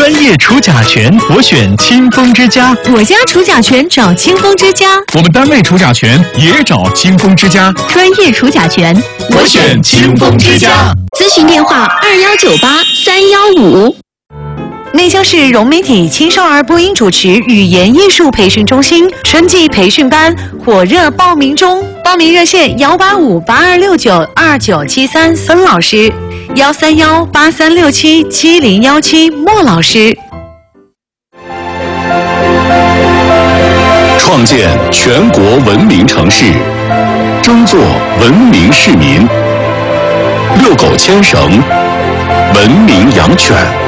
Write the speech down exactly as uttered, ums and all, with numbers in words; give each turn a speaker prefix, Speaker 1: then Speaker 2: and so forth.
Speaker 1: 专业除甲醛，我选清风之家。
Speaker 2: 我家除甲醛找清风之家。
Speaker 1: 我们单位除甲醛也找清风之家。
Speaker 2: 专业除甲醛，
Speaker 1: 我选清风之家。
Speaker 2: 咨询电话：二幺九八三幺五。
Speaker 3: 内江市融媒体青少儿播音主持语言艺术培训中心春季培训班火热报名中，报名热线幺八五八二六九二九七三孙老师，幺三幺八三六七七零幺七莫老师。
Speaker 4: 创建全国文明城市，争做文明市民，遛狗牵绳，文明养犬。